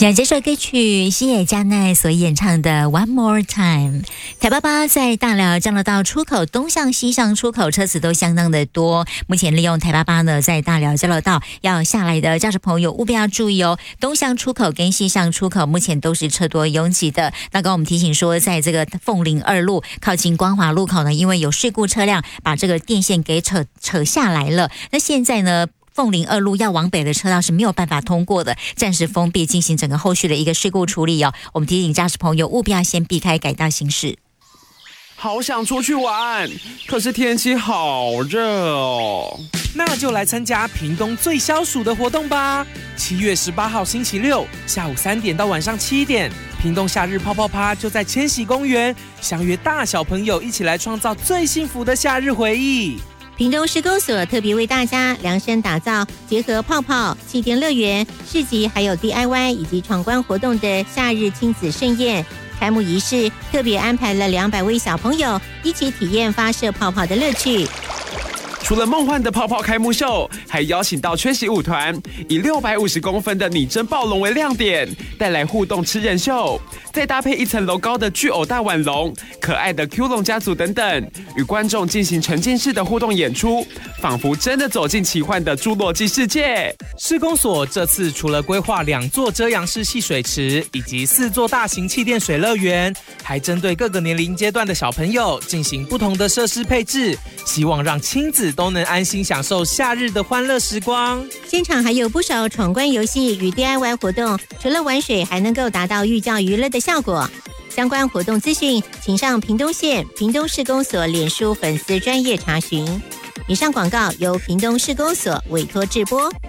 讲这首歌曲西野加奈所演唱的 One More Time。 台88在大寮交流道出口东向西向出口车子都相当的多，目前利用台88呢在大寮交流道要下来的驾驶朋友务必要注意哦，东向出口跟西向出口目前都是车多拥挤的。那刚刚我们提醒说，在这个凤林2路靠近光华路口呢，因为有事故车辆把这个电线给扯下来了，那现在呢凤林2路要往北的车道是没有办法通过的，暂时封闭进行整个后续的一个事故处理哦。我们提醒驾驶朋友务必要先避开改道行驶。 好想出去玩，可是天气好热哦。 那就来参加屏东最消暑的活动吧！7月18号星期六下午3点到晚上7点，屏东夏日泡泡趴就在千禧公园，相约大小朋友一起来创造最幸福的夏日回忆。 屏东施工所特别为大家量身打造结合泡泡、气垫乐园、市集还有 DIY 以及闯关活动的夏日亲子盛宴。开幕仪式特别安排了200位小朋友一起体验发射泡泡的乐趣。 除了梦幻的泡泡开幕秀，还邀请到缺席舞团，以650公分的拟真暴龙为亮点，带来互动吃人秀，再搭配1层楼高的巨偶大腕龙、可爱的 Q 龙家族等等，与观众进行沉浸式的互动演出，仿佛真的走进奇幻的侏罗纪世界。 施工所这次除了规划2座遮阳式戏水池以及4座大型气垫水乐园，还针对各个年龄阶段的小朋友进行不同的设施配置，希望让亲子都能安心享受夏日的欢乐时光。 现场还有不少闯关游戏与 DIY 活动，除了玩水还能够达到寓教于乐的效果。相关活动资讯请上屏东县屏东市公所脸书粉丝专页查询。以上广告由屏东市公所委托制播。